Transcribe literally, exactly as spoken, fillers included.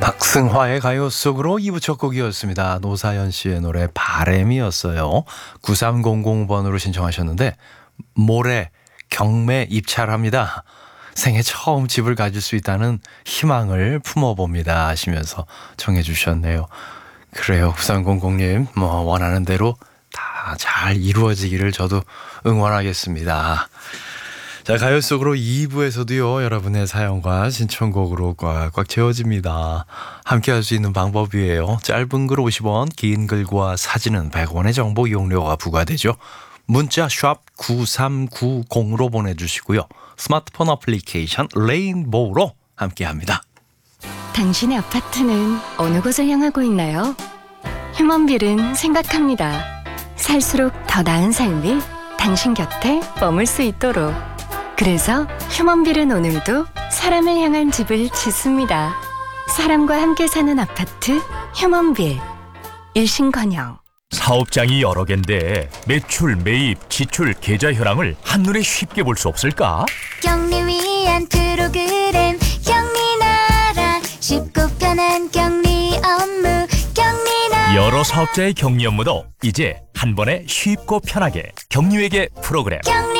박승화의 가요 속으로 이 부 첫 곡이었습니다. 노사연 씨의 노래 바램이었어요. 구삼공공 번으로 신청하셨는데 모레 경매 입찰합니다. 생애 처음 집을 가질 수 있다는 희망을 품어봅니다 하시면서 청해 주셨네요. 그래요. 구삼공공님 뭐 원하는 대로 다 잘 이루어지기를 저도 응원하겠습니다. 자, 가요 속으로 이 부에서도요 여러분의 사연과 신청곡으로 꽉꽉 채워집니다. 함께 할 수 있는 방법이에요. 짧은 글 오십 원, 긴 글과 사진은 백 원의 정보 이용료가 부과되죠. 문자 샵 구삼구공으로 보내주시고요. 스마트폰 어플리케이션 레인보우로 함께합니다. 당신의 아파트는 어느 곳을 향하고 있나요? 휴먼빌은 생각합니다. 살수록 더 나은 삶이 당신 곁에 머물 수 있도록. 그래서 휴먼빌은 오늘도 사람을 향한 집을 짓습니다. 사람과 함께 사는 아파트 휴먼빌. 일신건영. 사업장이 여러 개인데 매출, 매입, 지출, 계좌 현황을 한눈에 쉽게 볼 수 없을까? 격리 위한 프로그램 격리나라 쉽고 편한 격리 업무 격리나라. 여러 사업자의 격리 업무도 이제 한 번에 쉽고 편하게 격리회계 프로그램 격리